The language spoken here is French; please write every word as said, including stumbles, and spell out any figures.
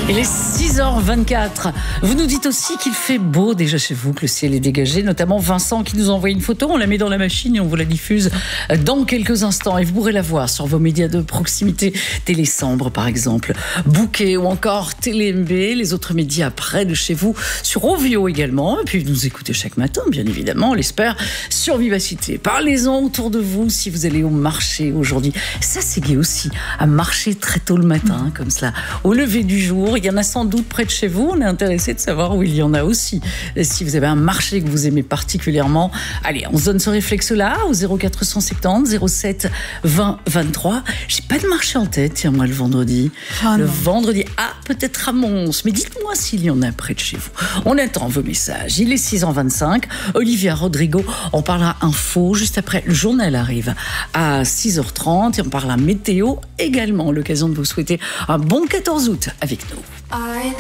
Il est six heures vingt-quatre. Vous nous dites aussi qu'il fait beau déjà chez vous, que le ciel est dégagé, notamment Vincent qui nous envoie une photo. On la met dans la machine et on vous la diffuse dans quelques instants. Et vous pourrez la voir sur vos médias de proximité, Télé Sambre par exemple, Bouquet ou encore Télé M B, les autres médias près de chez vous, sur Ovio également. Et puis vous nous écoutez chaque matin, bien évidemment, on l'espère, sur Vivacité. Parlez-en autour de vous si vous allez au marché aujourd'hui. Ça c'est gai aussi, à marcher très tôt le matin, comme cela, au lever du jour. Il y en a sans doute près de chez vous. On est intéressé de savoir où il y en a aussi. Si vous avez un marché que vous aimez particulièrement, allez, on se donne ce réflexe-là au zéro quatre cent soixante-dix zéro sept vingt vingt-trois. J'ai pas de marché en tête, tiens, moi, le vendredi. Oh le non. vendredi, ah, peut-être à Mons. Mais dites-moi s'il y en a près de chez vous. On attend vos messages. Il est six heures vingt-cinq. Olivia Rodrigo, on parlera info. Juste après, le journal arrive à six heures trente. Et on parlera météo également. L'occasion de vous souhaiter un bon quatorze août avec nous. I